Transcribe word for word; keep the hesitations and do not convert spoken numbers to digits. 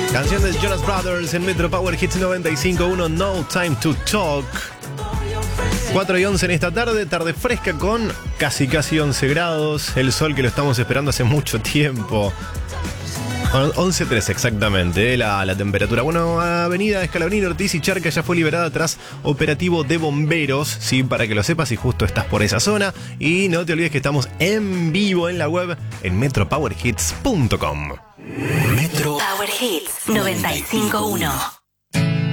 Canción de Jonas Brothers en Metro Power Hits noventa y cinco punto uno, No Time to Talk. cuatro y once en esta tarde, tarde fresca con casi casi once grados. El sol que lo estamos esperando hace mucho tiempo. once tres exactamente, eh, la, la temperatura. Bueno, Avenida Escalabrini, Ortiz y Charca ya fue liberada tras operativo de bomberos, sí, para que lo sepas si justo estás por esa zona. Y no te olvides que estamos en vivo en la web en metro power hits punto com. Metro Power Hits noventa y cinco punto uno.